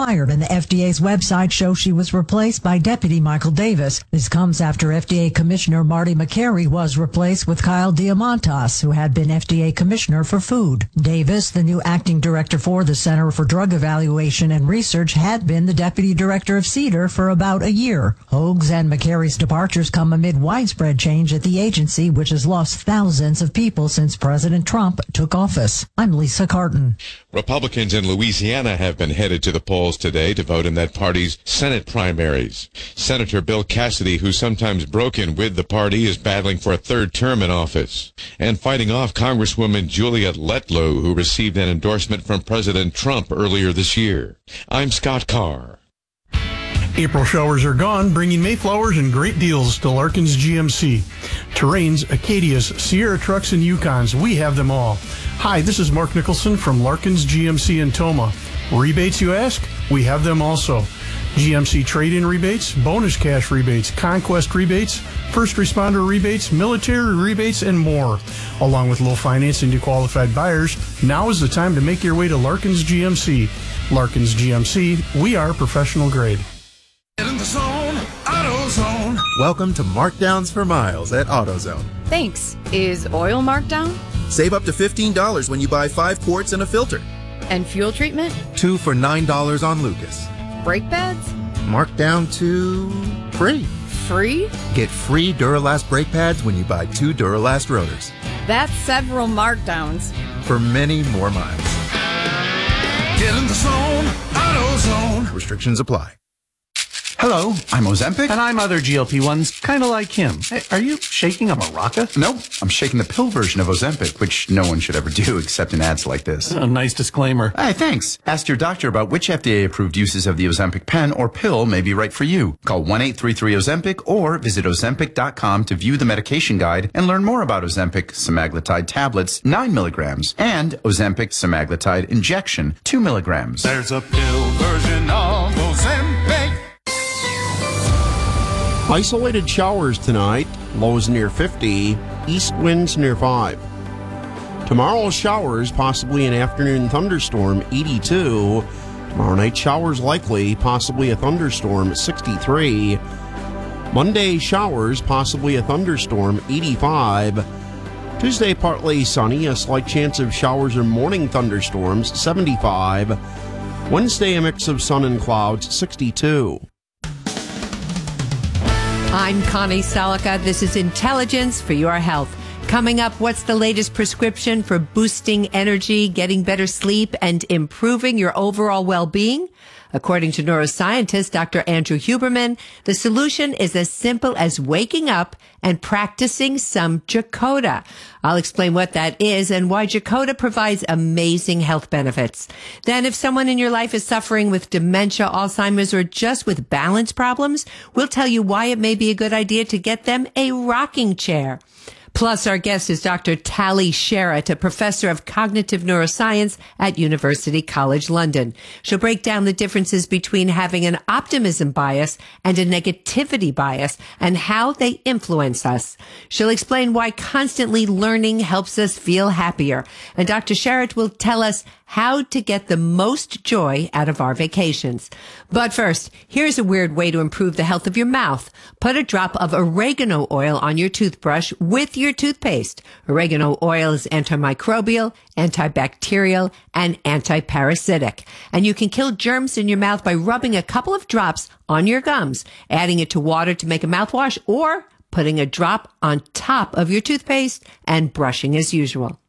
fired, and the FDA's website shows she was replaced by Deputy Michael Davis. This comes after FDA Commissioner Marty McCary was replaced with Kyle Diamantas, who had been FDA Commissioner for Food. Davis, the new acting director for the Center for Drug Evaluation and Research, had been the Deputy Director of CDER for about a year. Hoag's and McCary's departures come amid widespread change at the agency, which has lost thousands of people since President Trump took office. I'm Lisa Carton. Republicans in Louisiana have been headed to the polls today to vote in that party's Senate primaries. Senator Bill Cassidy, who's sometimes broken with the party, is battling for a third term in office and fighting off Congresswoman Juliet Letlow, who received an endorsement from President Trump earlier this year. I'm Scott Carr. April showers are gone, bringing Mayflowers and great deals to Larkin's GMC. Terrains, Acadias, Sierra trucks, and Yukons, we have them all. Hi, this is Mark Nicholson from Larkin's GMC in Toma. Rebates, you ask? We have them also. GMC trade-in rebates, bonus cash rebates, conquest rebates, first responder rebates, military rebates, and more. Along with low financing to qualified buyers, now is the time to make your way to Larkin's GMC. Larkin's GMC, we are professional grade. Get in the zone, AutoZone. Welcome to Markdowns for Miles at AutoZone. Thanks. Is oil marked down? Save up to $15 when you buy 5 quarts and a filter. And fuel treatment? 2 for $9 on Lucas. Brake pads? Marked down to free. Free? Get free Duralast brake pads when you buy 2 Duralast rotors. That's several markdowns. For many more miles. Get in the zone, AutoZone. Restrictions apply. Hello, I'm Ozempic. And I'm other GLP-1s, kind of like him. Hey, are you shaking a maraca? Nope, I'm shaking the pill version of Ozempic, which no one should ever do except in ads like this. A nice disclaimer. Hey, thanks. Ask your doctor about which FDA-approved uses of the Ozempic pen or pill may be right for you. Call 1-833-OZEMPIC or visit Ozempic.com to view the medication guide and learn more about Ozempic semaglutide tablets, 9 milligrams, and Ozempic semaglutide injection, 2 milligrams. There's a pill version of Ozempic. Isolated showers tonight, lows near 50, east winds near 5. Tomorrow showers, possibly an afternoon thunderstorm, 82. Tomorrow night showers likely, possibly a thunderstorm, 63. Monday showers, possibly a thunderstorm, 85. Tuesday partly sunny, a slight chance of showers or morning thunderstorms, 75. Wednesday a mix of sun and clouds, 62. I'm Connie Salica. This is Intelligence for Your Health. Coming up, what's the latest prescription for boosting energy, getting better sleep, and improving your overall well-being? According to neuroscientist Dr. Andrew Huberman, the solution is as simple as waking up and practicing some Jacoda. I'll explain what that is and why Jacoda provides amazing health benefits. Then if someone in your life is suffering with dementia, Alzheimer's, or just with balance problems, we'll tell you why it may be a good idea to get them a rocking chair. Plus, our guest is Dr. Tali Sharot, a professor of cognitive neuroscience at University College London. She'll break down the differences between having an optimism bias and a negativity bias and how they influence us. She'll explain why constantly learning helps us feel happier. And Dr. Sharot will tell us how to get the most joy out of our vacations. But first, here's a weird way to improve the health of your mouth. Put a drop of oregano oil on your toothbrush with your toothpaste. Oregano oil is antimicrobial, antibacterial, and antiparasitic. And you can kill germs in your mouth by rubbing a couple of drops on your gums, adding it to water to make a mouthwash, or putting a drop on top of your toothpaste and brushing as usual.